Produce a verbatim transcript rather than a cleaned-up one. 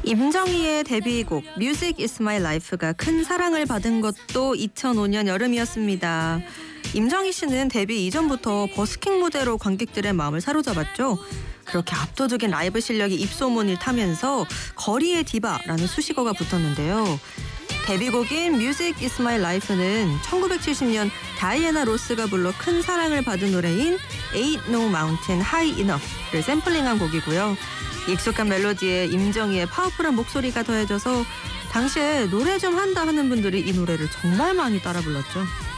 임정희의 데뷔곡 Music is my life가 큰 사랑을 받은 것도 이천오 년 여름이었습니다. 임정희 씨는 데뷔 이전부터 버스킹 무대로 관객들의 마음을 사로잡았죠. 그렇게 압도적인 라이브 실력이 입소문을 타면서 거리의 디바라는 수식어가 붙었는데요. 데뷔곡인 Music is my life는 천구백칠십 년 다이애나 로스가 불러 큰 사랑을 받은 노래인 Ain't no mountain high enough를 샘플링한 곡이고요. 익숙한 멜로디에 임정희의 파워풀한 목소리가 더해져서 당시에 노래 좀 한다 하는 분들이 이 노래를 정말 많이 따라 불렀죠.